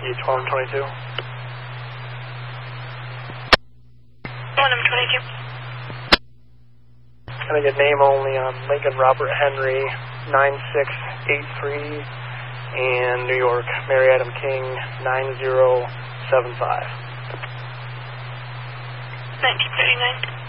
E1222. 1M22. Can I get name only on Lincoln Robert Henry 9683 and New York Mary Adam King 9075. 1939.